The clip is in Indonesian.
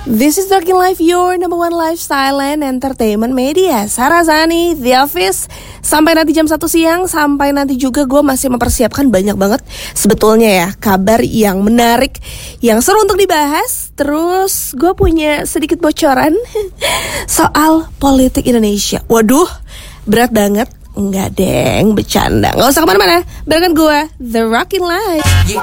This is Talking Life, your number one lifestyle and entertainment media. Sarah Zani, The Office. Sampai nanti jam 1 siang. Sampai nanti juga gue masih mempersiapkan banyak banget sebetulnya ya kabar yang menarik, yang seru untuk dibahas. Terus gue punya sedikit bocoran soal politik Indonesia. Waduh, berat banget. Enggak deng, bercanda. Gak usah kemana-mana. Barengan gue, The Rockin' Life.